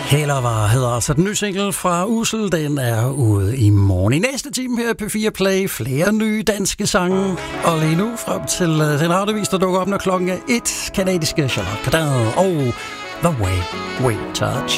Hellervar hedder altså den nye single fra Ussel. Den er ude i morgen. I næste time her på P4 Play flere nye danske sange. Og lige nu frem til den radiovis, der dukker op, når klokken er 1. Kanadiske Charlotte Kardin og The Way We Touch.